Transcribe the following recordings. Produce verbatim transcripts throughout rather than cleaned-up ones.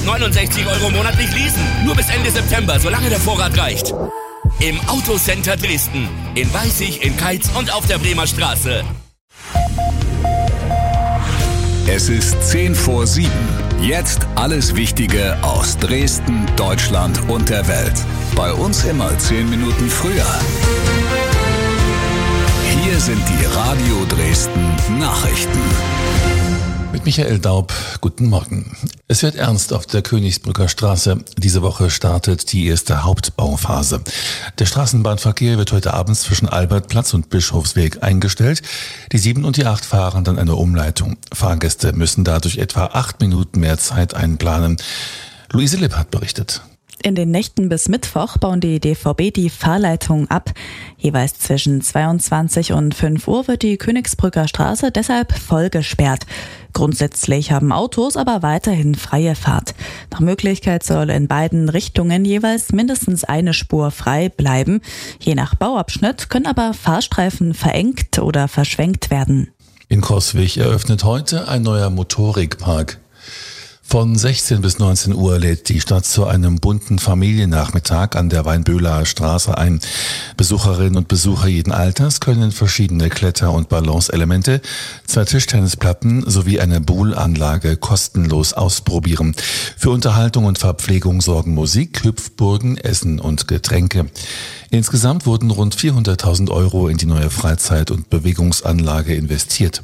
neunundsechzig Euro monatlich leasen. Nur bis Ende September, solange der Vorrat reicht. Im Autocenter Dresden. In Weißig, in Keitz und auf der Bremer Straße. Es ist zehn vor sieben. Jetzt alles Wichtige aus Dresden, Deutschland und der Welt. Bei uns immer zehn Minuten früher. Hier sind die Radio Dresden Nachrichten. Mit Michael Daub, guten Morgen. Es wird ernst auf der Königsbrücker Straße. Diese Woche startet die erste Hauptbauphase. Der Straßenbahnverkehr wird heute Abend zwischen Albertplatz und Bischofsweg eingestellt. Die sieben und die acht fahren dann eine Umleitung. Fahrgäste müssen dadurch etwa acht Minuten mehr Zeit einplanen. Luise Lipp hat berichtet. In den Nächten bis Mittwoch bauen die D V B die Fahrleitung ab. Jeweils zwischen zweiundzwanzig und fünf Uhr wird die Königsbrücker Straße deshalb voll gesperrt. Grundsätzlich haben Autos aber weiterhin freie Fahrt. Nach Möglichkeit soll in beiden Richtungen jeweils mindestens eine Spur frei bleiben. Je nach Bauabschnitt können aber Fahrstreifen verengt oder verschwenkt werden. In Coswig eröffnet heute ein neuer Motorikpark. Von sechzehn bis neunzehn Uhr lädt die Stadt zu einem bunten Familiennachmittag an der Weinböhler Straße ein. Besucherinnen und Besucher jeden Alters können verschiedene Kletter- und Balanceelemente, zwei Tischtennisplatten sowie eine Boulanlage kostenlos ausprobieren. Für Unterhaltung und Verpflegung sorgen Musik, Hüpfburgen, Essen und Getränke. Insgesamt wurden rund vierhunderttausend Euro in die neue Freizeit- und Bewegungsanlage investiert.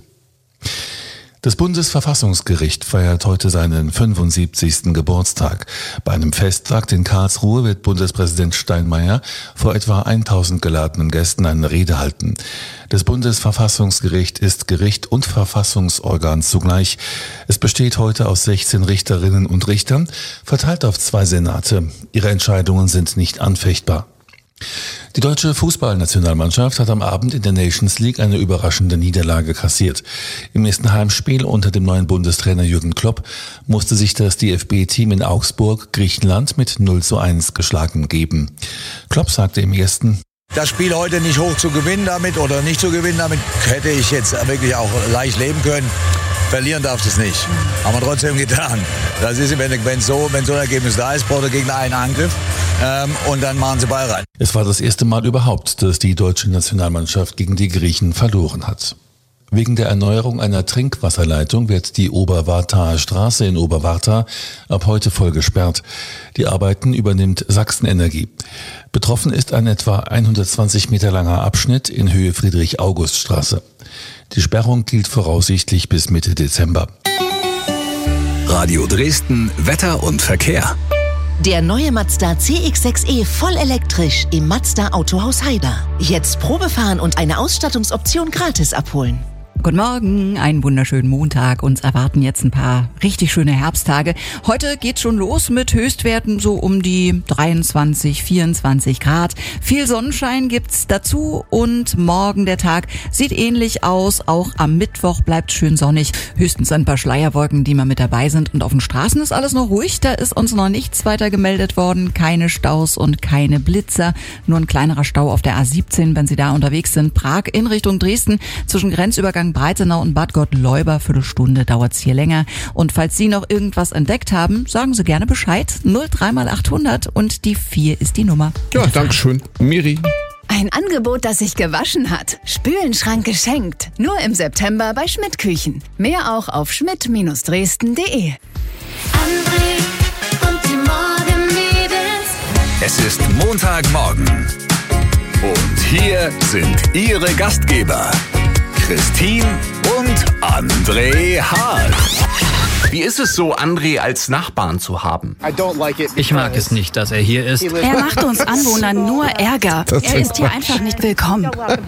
Das Bundesverfassungsgericht feiert heute seinen fünfundsiebzigsten Geburtstag. Bei einem Festtag in Karlsruhe wird Bundespräsident Steinmeier vor etwa tausend geladenen Gästen eine Rede halten. Das Bundesverfassungsgericht ist Gericht und Verfassungsorgan zugleich. Es besteht heute aus sechzehn Richterinnen und Richtern, verteilt auf zwei Senate. Ihre Entscheidungen sind nicht anfechtbar. Die deutsche Fußballnationalmannschaft hat am Abend in der Nations League eine überraschende Niederlage kassiert. Im ersten Heimspiel unter dem neuen Bundestrainer Jürgen Klopp musste sich das D F B-Team in Augsburg Griechenland mit null zu eins geschlagen geben. Klopp sagte im ersten: Das Spiel heute nicht hoch zu gewinnen damit oder nicht zu gewinnen damit, hätte ich jetzt wirklich auch leicht leben können. Verlieren darf es nicht. Haben wir trotzdem getan. Das ist, wenn, wenn, so, wenn so ein Ergebnis da ist, braucht der Gegner einen Angriff ähm, und dann machen sie Ball rein. Es war das erste Mal überhaupt, dass die deutsche Nationalmannschaft gegen die Griechen verloren hat. Wegen der Erneuerung einer Trinkwasserleitung wird die Oberwartaer Straße in Oberwarta ab heute voll gesperrt. Die Arbeiten übernimmt Sachsenenergie. Betroffen ist ein etwa hundertzwanzig Meter langer Abschnitt in Höhe Friedrich-August-Straße. Die Sperrung gilt voraussichtlich bis Mitte Dezember. Radio Dresden, Wetter und Verkehr. Der neue Mazda C X sechs E voll elektrisch im Mazda Autohaus Haider. Jetzt Probefahren und eine Ausstattungsoption gratis abholen. Guten Morgen, einen wunderschönen Montag. Uns erwarten jetzt ein paar richtig schöne Herbsttage. Heute geht's schon los mit Höchstwerten so um die dreiundzwanzig, vierundzwanzig Grad. Viel Sonnenschein gibt's dazu und morgen der Tag sieht ähnlich aus. Auch am Mittwoch bleibt schön sonnig. Höchstens ein paar Schleierwolken, die mal mit dabei sind. Und auf den Straßen ist alles noch ruhig. Da ist uns noch nichts weiter gemeldet worden. Keine Staus und keine Blitzer. Nur ein kleinerer Stau auf der A siebzehn, wenn Sie da unterwegs sind. Prag in Richtung Dresden zwischen Grenzübergang Breitenau und Bad Gottleuba. Viertelstunde dauert's hier länger. Und falls Sie noch irgendwas entdeckt haben, sagen Sie gerne Bescheid. null drei mal achthundert und die vier ist die Nummer. Ja, danke schön. Miri. Ein Angebot, das sich gewaschen hat. Spülenschrank geschenkt. Nur im September bei Schmidt Küchen. Mehr auch auf schmidt Dresden punkt de. André und die Morgenmädels. Es ist Montagmorgen. Und hier sind Ihre Gastgeber, Christine und André Hart. Wie ist es so, André als Nachbarn zu haben? Ich mag es nicht, dass er hier ist. Er macht uns Anwohnern nur Ärger. Er ist hier einfach nicht willkommen.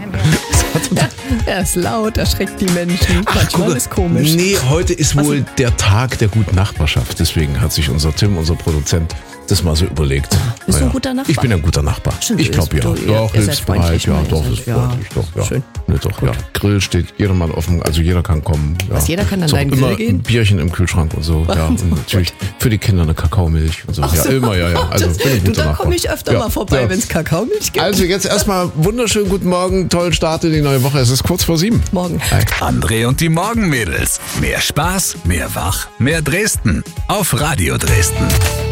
Er ist laut, erschreckt die Menschen. Ach, manchmal ist komisch. Nee, heute ist wohl der Tag der guten Nachbarschaft. Deswegen hat sich unser Tim, unser Produzent, das mal so überlegt. Bist du Naja, ein guter Nachbar? Ich bin ein guter Nachbar. Schön, ich glaube ja. du- ihr- Doch, ihr seid hilfsbereit, freundlich, ja, ne? doch, Ihr ist seid- ja, freundlich, doch, ja. schön. Ne, doch, ja. Grill steht jedermann offen, also jeder kann kommen. Ja. Was, jeder kann an Ist auch deinen immer Grill gehen? ein Bierchen im Kühlschrank und so. Ja, und natürlich für die Kinder eine Kakaomilch und so. Ach Ja, so. immer, ja, ja. Also Das- bin ein du, guter da Nachbar. komme ich öfter Ja, mal vorbei, ja. wenn es Kakaomilch gibt. Also jetzt erstmal wunderschönen guten Morgen, tollen Start in die neue Woche. Es ist kurz vor sieben. Morgen. Hi. André und die Morgenmädels. Mehr Spaß, mehr Wach, mehr Dresden. Auf Radio Dresden.